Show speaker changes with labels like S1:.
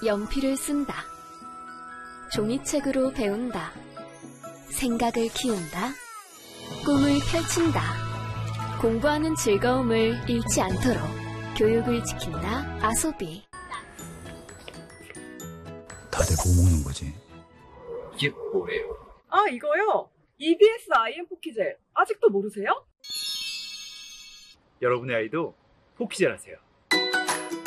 S1: 연필을 쓴다. 종이책으로 배운다. 생각을 키운다. 꿈을 펼친다. 공부하는 즐거움을 잃지 않도록 교육을 지킨다. 아소비.
S2: 다들 뭐 먹는 거지?
S3: 이게 뭐예요?
S4: 아, 이거요? EBS IM 포키젤. 아직도 모르세요?
S5: 여러분의 아이도 포키젤 하세요.